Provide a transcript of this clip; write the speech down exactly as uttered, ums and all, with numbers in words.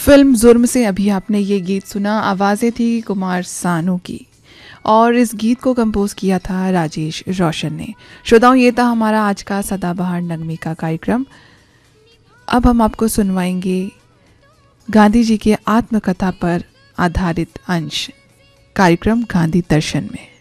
Film जुर्म से अभी आपने ये गीत सुना। आवाज़ें थी कुमार सानू की और इस गीत को कंपोज किया था राजेश रोशन ने। श्रोताओं, ये था हमारा आज का सदाबहार नगमे का कार्यक्रम। अब हम आपको सुनवाएंगे गांधी जी के आत्मकथा पर आधारित अंश, कार्यक्रम गांधी दर्शन में।